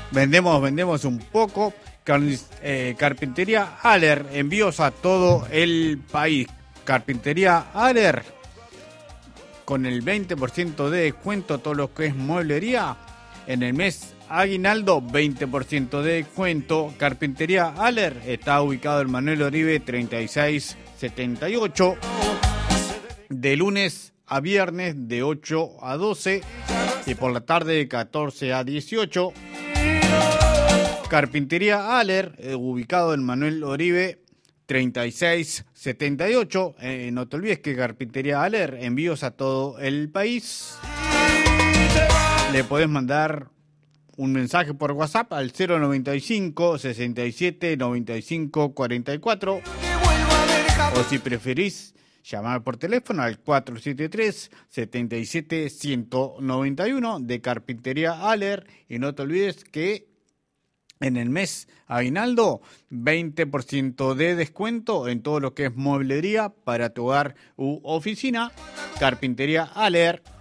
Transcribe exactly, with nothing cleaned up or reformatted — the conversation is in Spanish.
Vendemos, vendemos un poco. Carnic- eh, Carpintería Aller, envíos a todo el país. Carpintería Aller, con el veinte por ciento de descuento, todo lo que es mueblería. En el mes aguinaldo, veinte por ciento de descuento. Carpintería Aller está ubicado en Manuel Oribe treinta y seis setenta y ocho. De lunes a viernes de ocho a doce y por la tarde de catorce a dieciocho. Carpintería Aller, eh, ubicado en Manuel Oribe treinta y seis setenta y ocho. Eh, no te olvides que Carpintería Aller, envíos a todo el país. Le podés mandar un mensaje por WhatsApp al cero noventa y cinco sesenta y siete noventa y cinco cuarenta y cuatro. O si preferís, llamar por teléfono al cuatro siete tres setenta y siete ciento noventa y uno de Carpintería Aller. Y no te olvides que en el mes aguinaldo, veinte por ciento de descuento en todo lo que es mueblería para tu hogar u oficina. Carpintería Aller.